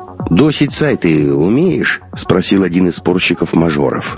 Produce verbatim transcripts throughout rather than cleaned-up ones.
«Досить сайты умеешь?» — спросил один из спорщиков-мажоров.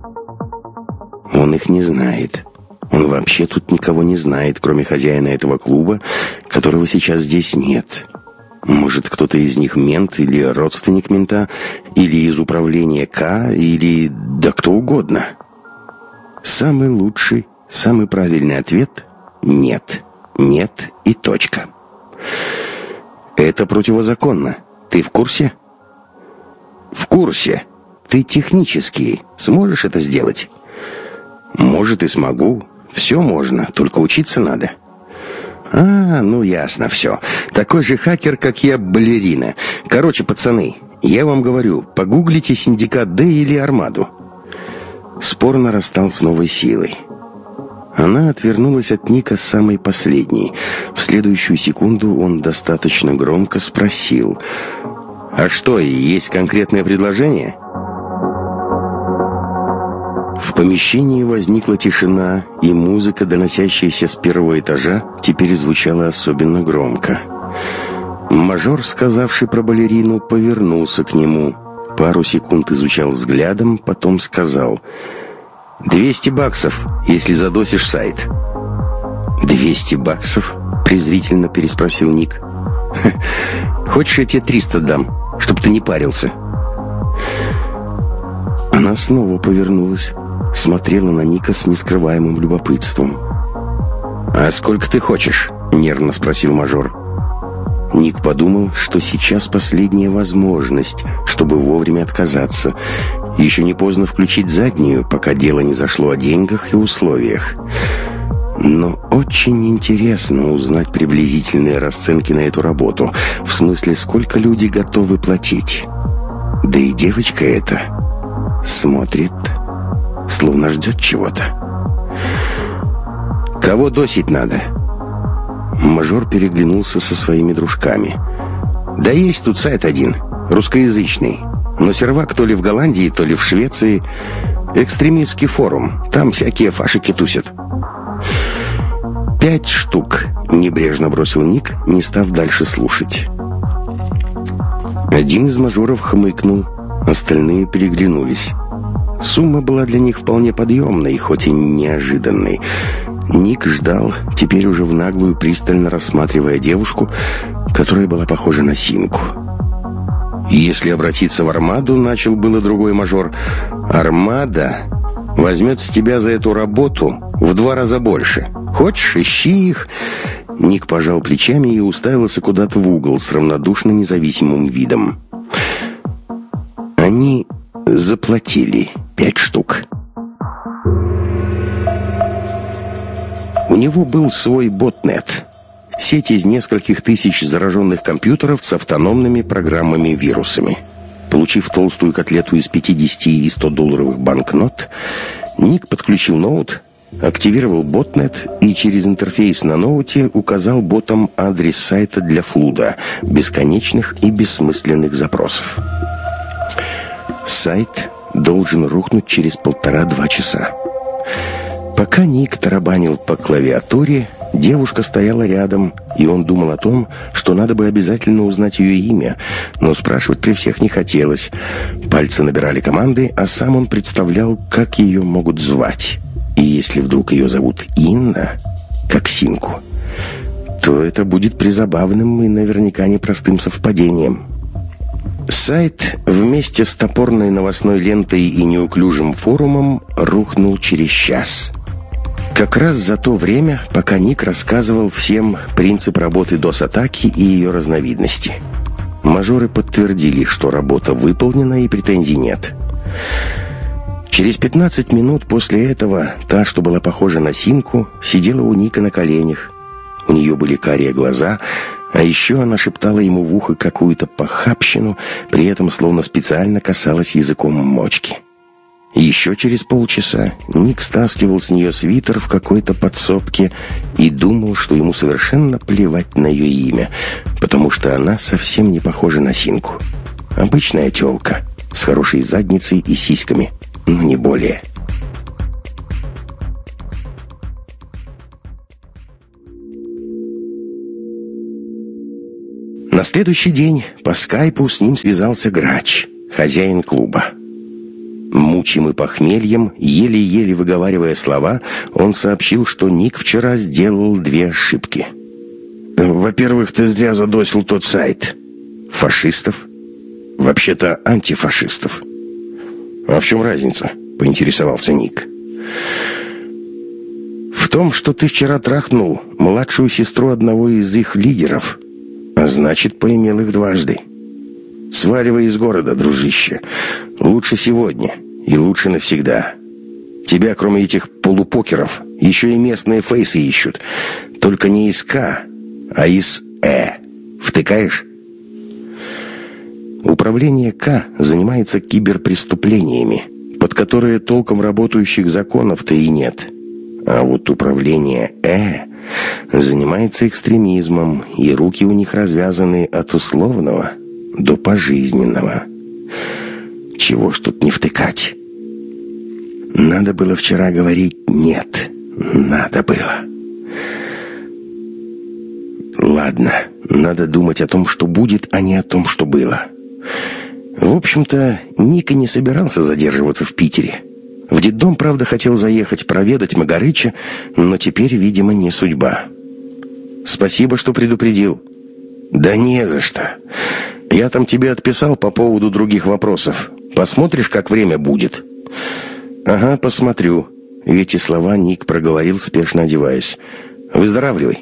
Он их не знает. Он вообще тут никого не знает, кроме хозяина этого клуба, которого сейчас здесь нет. Может, кто-то из них мент или родственник мента, или из управления К, или да кто угодно. Самый лучший, самый правильный ответ — нет. Нет и точка. Это противозаконно. Ты в курсе? В курсе. Ты технически сможешь это сделать? Может, и смогу. Все можно, только учиться надо. А, ну ясно все. Такой же хакер, как я, балерина. Короче, пацаны, я вам говорю, погуглите Синдикат Д или Армаду. Спор нарастал с новой силой. Она отвернулась от Ника самой последней. В следующую секунду он достаточно громко спросил: «А что, есть конкретное предложение?» В помещении возникла тишина, и музыка, доносящаяся с первого этажа, теперь звучала особенно громко. Мажор, сказавший про балерину, повернулся к нему. Пару секунд изучал взглядом, потом сказал: «Двести баксов, если задосишь сайт». «Двести баксов?» — презрительно переспросил Ник. «Хочешь, я тебе триста дам, чтоб ты не парился?» Она снова повернулась, смотрела на Ника с нескрываемым любопытством. «А сколько ты хочешь?» — нервно спросил мажор. Ник подумал, что сейчас последняя возможность, чтобы вовремя отказаться. Еще не поздно включить заднюю, пока дело не зашло о деньгах и условиях. Но очень интересно узнать приблизительные расценки на эту работу. В смысле, сколько люди готовы платить. Да и девочка эта смотрит, словно ждет чего-то. «Кого досить надо?» Мажор переглянулся со своими дружками. «Да есть тут сайт один, русскоязычный. Но сервак то ли в Голландии, то ли в Швеции. Экстремистский форум. Там всякие фашики тусят». «Пять штук», — небрежно бросил Ник, не став дальше слушать. Один из мажоров хмыкнул, остальные переглянулись. Сумма была для них вполне подъемной, хоть и неожиданной. Ник ждал, теперь уже в наглую, пристально рассматривая девушку, которая была похожа на Синку. «Если обратиться в Армаду», — начал было другой мажор, — «Армада возьмет с тебя за эту работу в два раза больше. Хочешь, ищи их». Ник пожал плечами и уставился куда-то в угол с равнодушно независимым видом. Они заплатили пять штук. У него был свой ботнет. Сеть из нескольких тысяч зараженных компьютеров с автономными программами-вирусами. Получив толстую котлету из пятидесяти и ста долларовых банкнот, Ник подключил ноут, активировал ботнет и через интерфейс на ноуте указал ботам адрес сайта для флуда, бесконечных и бессмысленных запросов. Сайт должен рухнуть через полтора-два часа. Пока Ник тарабанил по клавиатуре, девушка стояла рядом, и он думал о том, что надо бы обязательно узнать ее имя, но спрашивать при всех не хотелось. Пальцы набирали команды, а сам он представлял, как ее могут звать. И если вдруг ее зовут Инна, как Синку, то это будет призабавным и наверняка непростым совпадением. Сайт вместе с топорной новостной лентой и неуклюжим форумом рухнул через час. Как раз за то время, пока Ник рассказывал всем принцип работы дос-атаки и ее разновидности. Мажоры подтвердили, что работа выполнена и претензий нет. Через пятнадцать минут после этого та, что была похожа на Синку, сидела у Ника на коленях. У нее были карие глаза, а еще она шептала ему в ухо какую-то похабщину, при этом словно специально касалась языком мочки. Еще через полчаса Ник стаскивал с нее свитер в какой-то подсобке и думал, что ему совершенно плевать на ее имя, потому что она совсем не похожа на Синку. Обычная тёлка с хорошей задницей и сиськами, но не более. На следующий день по скайпу с ним связался Грач, хозяин клуба. Мучимый похмельем, еле-еле выговаривая слова, он сообщил, что Ник вчера сделал две ошибки. «Во-первых, ты зря задосил тот сайт». «Фашистов?» «Вообще-то антифашистов». «А в чем разница?» — поинтересовался Ник. «В том, что ты вчера трахнул младшую сестру одного из их лидеров, а значит, поимел их дважды. Сваливай из города, дружище. Лучше сегодня и лучше навсегда. Тебя, кроме этих полупокеров, еще и местные фейсы ищут. Только не из К, а из Э. Втыкаешь?» Управление К занимается киберпреступлениями, под которые толком работающих законов-то и нет. А вот управление Э занимается экстремизмом, и руки у них развязаны от условного до пожизненного. Чего ж тут не втыкать? Надо было вчера говорить «нет». Надо было. Ладно, надо думать о том, что будет, а не о том, что было. В общем-то, Ник и не собирался задерживаться в Питере. В детдом, правда, хотел заехать проведать Магарыча, но теперь, видимо, не судьба. «Спасибо, что предупредил». «Да не за что. Я там тебе отписал по поводу других вопросов. Посмотришь, как время будет?» «Ага, посмотрю». Эти слова Ник проговорил, спешно одеваясь. «Выздоравливай».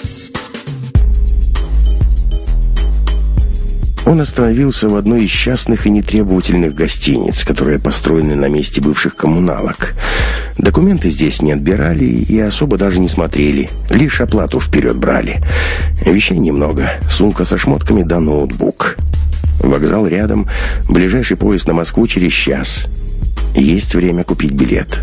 Он остановился в одной из частных и нетребовательных гостиниц, которые построены на месте бывших коммуналок. Документы здесь не отбирали и особо даже не смотрели, лишь оплату вперед брали. Вещей немного, сумка со шмотками да ноутбук. Вокзал рядом, ближайший поезд на Москву через час. Есть время купить билет.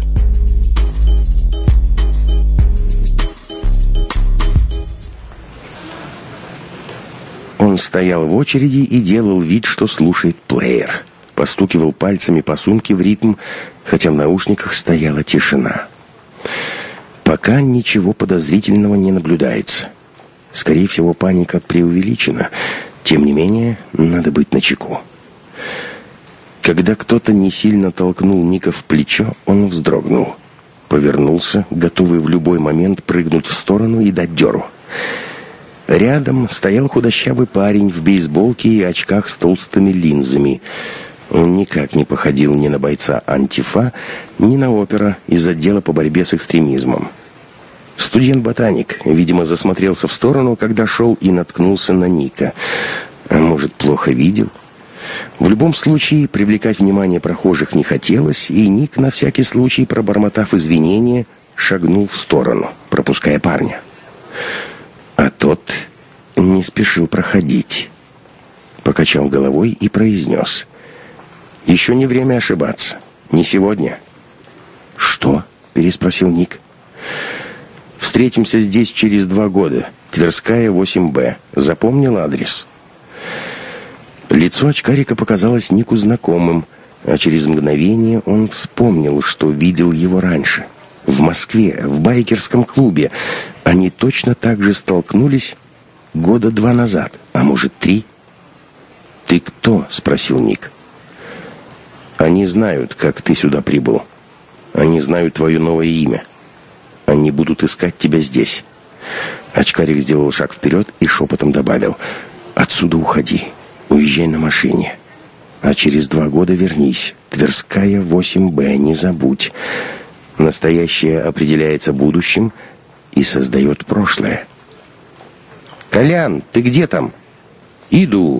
Он стоял в очереди и делал вид, что слушает плеер. Постукивал пальцами по сумке в ритм, хотя в наушниках стояла тишина. Пока ничего подозрительного не наблюдается. Скорее всего, паника преувеличена. Тем не менее, надо быть начеку. Когда кто-то не сильно толкнул Ника в плечо, он вздрогнул. Повернулся, готовый в любой момент прыгнуть в сторону и дать дёру. Рядом стоял худощавый парень в бейсболке и очках с толстыми линзами. Он никак не походил ни на бойца антифа, ни на опера из отдела по борьбе с экстремизмом. Студент-ботаник, видимо, засмотрелся в сторону, когда шел и наткнулся на Ника. А может, плохо видел? В любом случае, привлекать внимание прохожих не хотелось, и Ник, на всякий случай, пробормотав извинения, шагнул в сторону, пропуская парня. А тот не спешил проходить. Покачал головой и произнес: «Еще не время ошибаться. Не сегодня». «Что?» — переспросил Ник. «Встретимся здесь через два года. Тверская, восемь Б. Запомнил адрес?» Лицо очкарика показалось Нику знакомым, а через мгновение он вспомнил, что видел его раньше. В Москве, в байкерском клубе. Они точно так же столкнулись года два назад, а может, три. «Ты кто?» — спросил Ник. «Они знают, как ты сюда прибыл. Они знают твое новое имя. Они будут искать тебя здесь». Очкарик сделал шаг вперед и шепотом добавил: «Отсюда уходи, уезжай на машине. А через два года вернись. Тверская, восемь Б, не забудь. Настоящее определяется будущим и создает прошлое». «Колян, ты где там?» «Иду».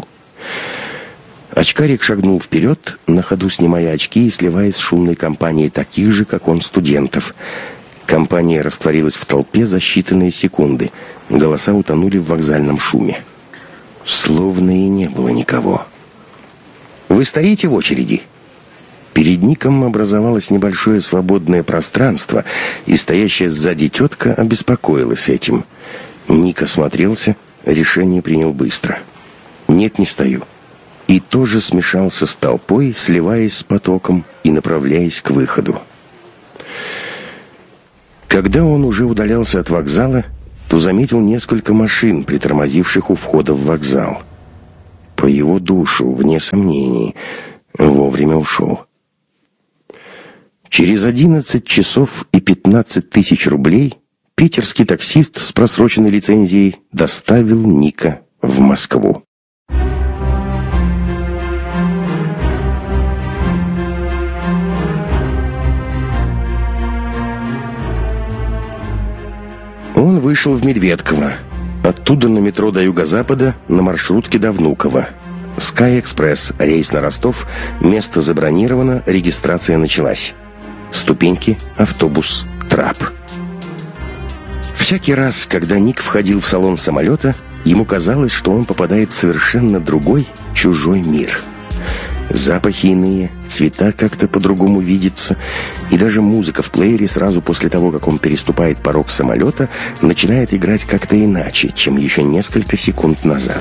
Очкарик шагнул вперед, на ходу снимая очки и сливаясь с шумной компанией таких же, как он, студентов. Компания растворилась в толпе за считанные секунды. Голоса утонули в вокзальном шуме. Словно и не было никого. «Вы стоите в очереди?» Перед Ником образовалось небольшое свободное пространство, и стоящая сзади тетка обеспокоилась этим. Ник осмотрелся, решение принял быстро. «Нет, не стою». И тоже смешался с толпой, сливаясь с потоком и направляясь к выходу. Когда он уже удалялся от вокзала, то заметил несколько машин, притормозивших у входа в вокзал. по его душу, вне сомнений, вовремя ушел. Через одиннадцать часов и пятнадцать тысяч рублей питерский таксист с просроченной лицензией доставил Ника в Москву. Он вышел в Медведково. Оттуда на метро до юго-запада на маршрутке до Внуково. Sky-экспресс, рейс на Ростов, место забронировано, регистрация началась. Ступеньки, автобус, трап. Всякий раз, когда Ник входил в салон самолета, ему казалось, что он попадает в совершенно другой, чужой мир. Запахи иные, цвета как-то по-другому видятся, и даже музыка в плеере сразу после того, как он переступает порог самолета, начинает играть как-то иначе, чем еще несколько секунд назад.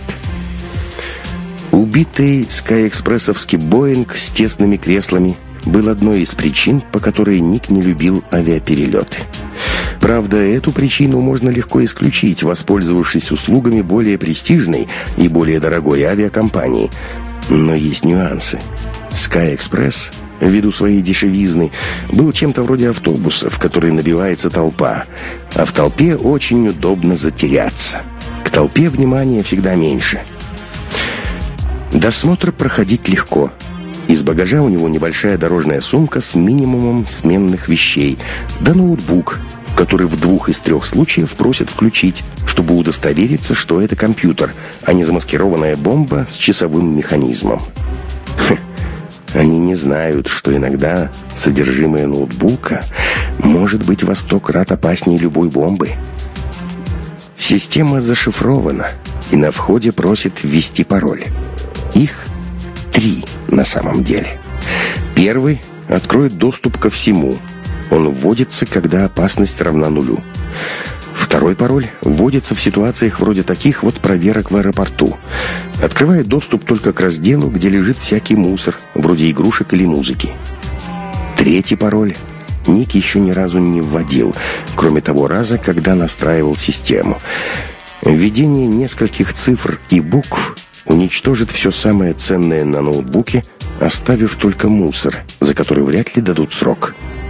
Убитый скай-экспрессовский Боинг с тесными креслами был одной из причин, по которой Ник не любил авиаперелеты. Правда, эту причину можно легко исключить, воспользовавшись услугами более престижной и более дорогой авиакомпании. Но есть нюансы. Sky-экспресс, ввиду своей дешевизны, был чем-то вроде автобуса, в который набивается толпа, а в толпе очень удобно затеряться. К толпе внимания всегда меньше. Досмотр проходить легко. Из багажа у него небольшая дорожная сумка с минимумом сменных вещей, да ноутбук, который в двух из трех случаев просят включить, чтобы удостовериться, что это компьютер, а не замаскированная бомба с часовым механизмом. Хм. Они не знают, что иногда содержимое ноутбука может быть во сто крат опаснее любой бомбы. Система зашифрована, и на входе просит ввести пароль. Их три на самом деле. Первый откроет доступ ко всему. Он вводится, когда опасность равна нулю. Второй пароль вводится в ситуациях вроде таких вот проверок в аэропорту. Открывает доступ только к разделу, где лежит всякий мусор, вроде игрушек или музыки. Третий пароль Ник еще ни разу не вводил, кроме того раза, когда настраивал систему. Введение нескольких цифр и букв уничтожит все самое ценное на ноутбуке, оставив только мусор, за который вряд ли дадут срок.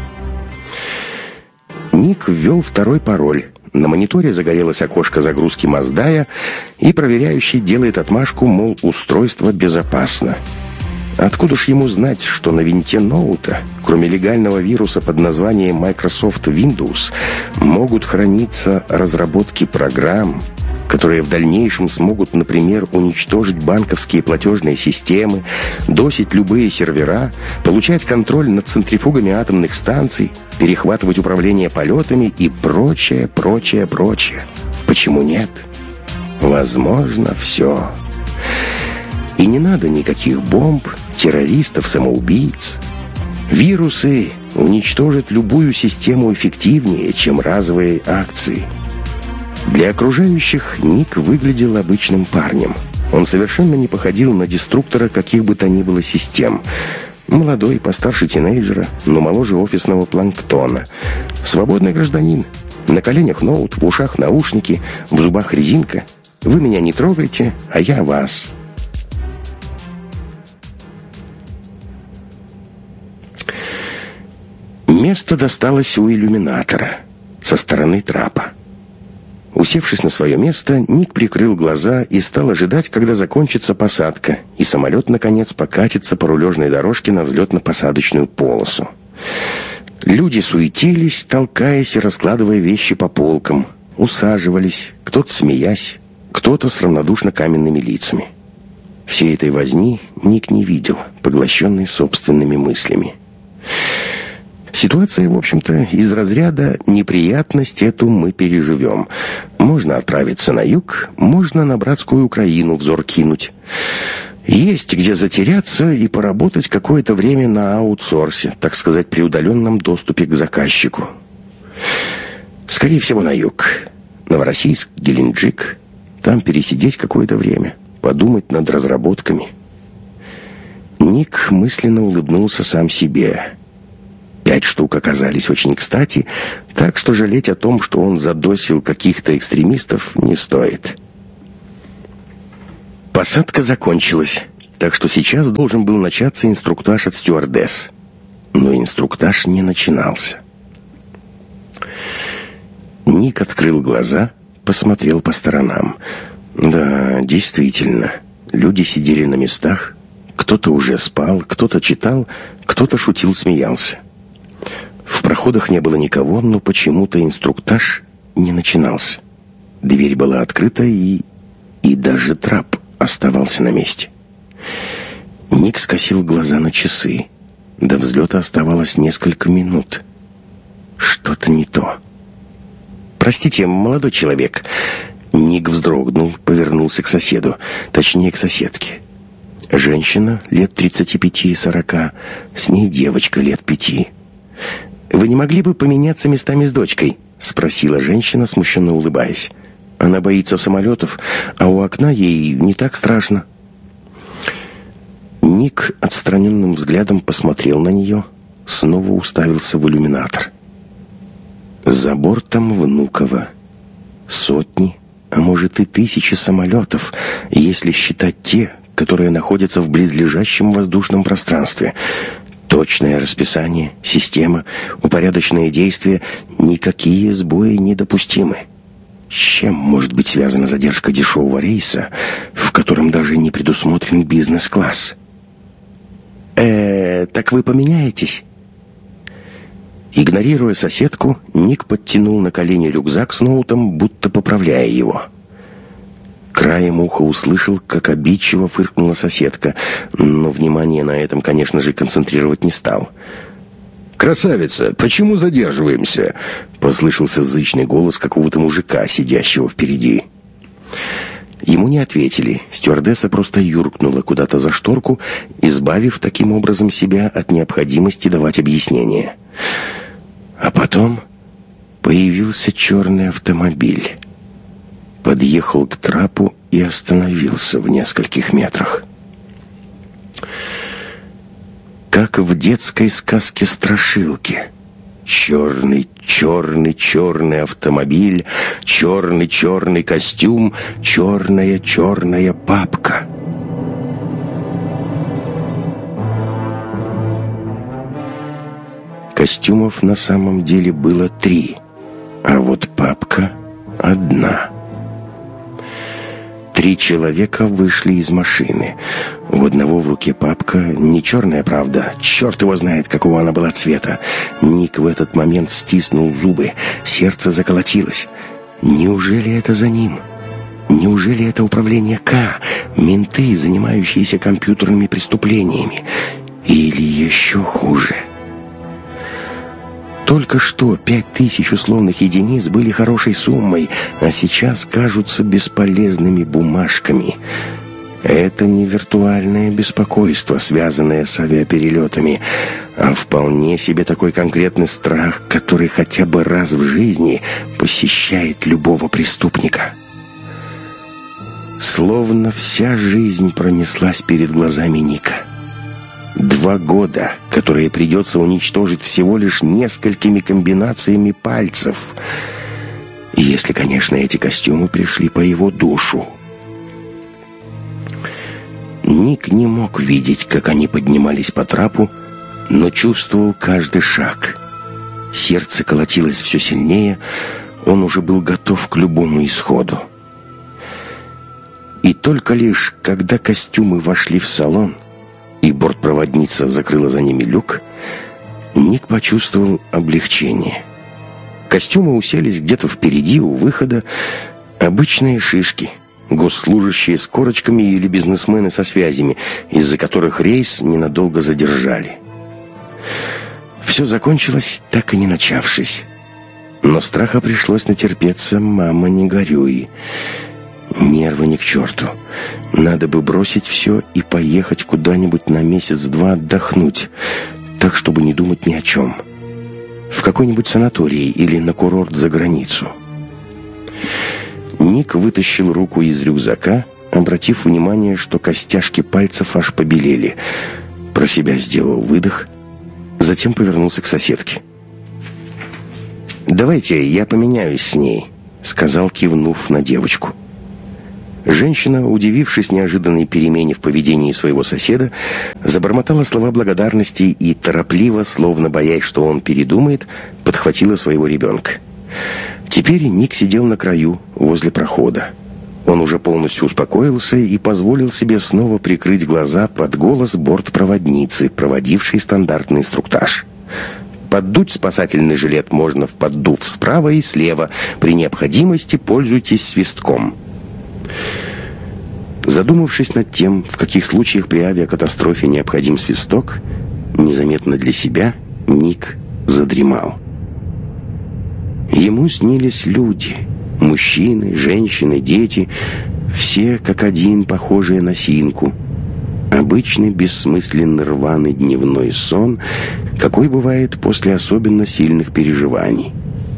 Ник ввел второй пароль. На мониторе загорелось окошко загрузки Маздая, и проверяющий делает отмашку, мол, устройство безопасно. Откуда ж ему знать, что на винте ноута, кроме легального вируса под названием Microsoft Windows, могут храниться разработки программ, которые в дальнейшем смогут, например, уничтожить банковские платежные системы, досить любые сервера, получать контроль над центрифугами атомных станций, перехватывать управление полетами и прочее, прочее, прочее. Почему нет? Возможно, все. И не надо никаких бомб, террористов, самоубийц. Вирусы уничтожат любую систему эффективнее, чем разовые акции. Для окружающих Ник выглядел обычным парнем. Он совершенно не походил на деструктора каких бы то ни было систем. Молодой, постарше тинейджера, но моложе офисного планктона. Свободный гражданин. На коленях ноут, в ушах наушники, в зубах резинка. Вы меня не трогайте, а я вас. Место досталось у иллюминатора, со стороны трапа. Усевшись на свое место, Ник прикрыл глаза и стал ожидать, когда закончится посадка, и самолет, наконец, покатится по рулежной дорожке на взлетно-посадочную полосу. Люди суетились, толкаясь и раскладывая вещи по полкам, усаживались, кто-то смеясь, кто-то с равнодушно каменными лицами. Всей этой возни Ник не видел, поглощенный собственными мыслями. Ситуация, в общем-то, из разряда «неприятность эту мы переживем». Можно отправиться на юг, можно на братскую Украину взор кинуть. Есть где затеряться и поработать какое-то время на аутсорсе, так сказать, при удаленном доступе к заказчику. Скорее всего, на юг. Новороссийск, Геленджик. Там пересидеть какое-то время, подумать над разработками. Ник мысленно улыбнулся сам себе. Пять штук оказались очень кстати, так что жалеть о том, что он задосил каких-то экстремистов, не стоит. Посадка закончилась, так что сейчас должен был начаться инструктаж от стюардесс. Но инструктаж не начинался. Ник открыл глаза, посмотрел по сторонам. Да, действительно, люди сидели на местах. Кто-то уже спал, кто-то читал, кто-то шутил, смеялся. В проходах не было никого, но почему-то инструктаж не начинался. Дверь была открыта, и... и даже трап оставался на месте. Ник скосил глаза на часы. До взлета оставалось несколько минут. Что-то не то. «Простите, молодой человек». Ник вздрогнул, повернулся к соседу, точнее, к соседке. Женщина лет тридцати пяти-сорока, с ней девочка лет пяти. «Вы не могли бы поменяться местами с дочкой?» — спросила женщина, смущенно улыбаясь. «Она боится самолетов, а у окна ей не так страшно». Ник отстраненным взглядом посмотрел на нее, снова уставился в иллюминатор. За бортом Внуково сотни, а может и тысячи самолетов, если считать те, которые находятся в близлежащем воздушном пространстве. Точное расписание, система, упорядоченные действия, никакие сбои недопустимы. С чем может быть связана задержка дешевого рейса, в котором даже не предусмотрен бизнес-класс? «Э, так вы поменяетесь?» Игнорируя соседку, Ник подтянул на колени рюкзак с ноутом, будто поправляя его. Краем уха услышал, как обидчиво фыркнула соседка, но внимание на этом, конечно же, концентрировать не стал. «Красавица, почему задерживаемся?» — послышался зычный голос какого-то мужика, сидящего впереди. Ему не ответили. Стюардесса просто юркнула куда-то за шторку, избавив таким образом себя от необходимости давать объяснения. А потом появился черный автомобиль. Подъехал к трапу и остановился в нескольких метрах. Как в детской сказке-страшилке. Черный, черный, черный автомобиль, черный, черный костюм, черная, черная папка. Костюмов на самом деле было три, а вот папка одна. Три человека вышли из машины. У одного в руке папка, не черная, правда, черт его знает, какого она была цвета. Ник в этот момент стиснул зубы, сердце заколотилось. Неужели это за ним? Неужели это управление К, менты, занимающиеся компьютерными преступлениями? Или еще хуже? Только что пять тысяч условных единиц были хорошей суммой, а сейчас кажутся бесполезными бумажками. Это не виртуальное беспокойство, связанное с авиаперелетами, а вполне себе такой конкретный страх, который хотя бы раз в жизни посещает любого преступника. Словно вся жизнь пронеслась перед глазами Ника. Два года, которые придется уничтожить всего лишь несколькими комбинациями пальцев. Если, конечно, эти костюмы пришли по его душу. Ник не мог видеть, как они поднимались по трапу, но чувствовал каждый шаг. Сердце колотилось все сильнее, он уже был готов к любому исходу. И только лишь, когда костюмы вошли в салон, и бортпроводница закрыла за ними люк, Ник почувствовал облегчение. Костюмы уселись где-то впереди, у выхода. Обычные шишки, госслужащие с корочками или бизнесмены со связями, из-за которых рейс ненадолго задержали. Все закончилось, так и не начавшись. Но страха пришлось натерпеться, мама, не горюй. Нервы ни к черту. Надо бы бросить все и поехать куда-нибудь на месяц-два отдохнуть, так, чтобы не думать ни о чем. В какой-нибудь санаторий или на курорт за границу. Ник вытащил руку из рюкзака, обратив внимание, что костяшки пальцев аж побелели. Про себя сделал выдох, затем повернулся к соседке. «Давайте я поменяюсь с ней», — сказал, кивнув на девочку. Женщина, удивившись неожиданной перемене в поведении своего соседа, забормотала слова благодарности и торопливо, словно боясь, что он передумает, подхватила своего ребенка. Теперь Ник сидел на краю, возле прохода. Он уже полностью успокоился и позволил себе снова прикрыть глаза под голос бортпроводницы, проводившей стандартный инструктаж. Поддуть спасательный жилет можно в поддув справа и слева. При необходимости пользуйтесь свистком. Задумавшись над тем, в каких случаях при авиакатастрофе необходим свисток, незаметно для себя Ник задремал. Ему снились люди, мужчины, женщины, дети, все как один похожие на синку. Обычный бессмысленный рваный дневной сон, какой бывает после особенно сильных переживаний.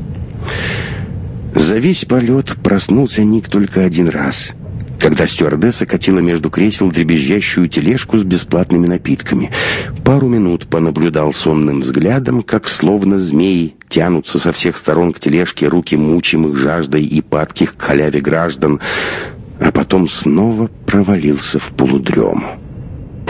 За весь полет проснулся Ник только один раз, когда стюардесса катила между кресел дребезжащую тележку с бесплатными напитками. Пару минут понаблюдал сонным взглядом, как словно змеи тянутся со всех сторон к тележке руки мучимых жаждой и падких к халяве граждан, а потом снова провалился в полудрему.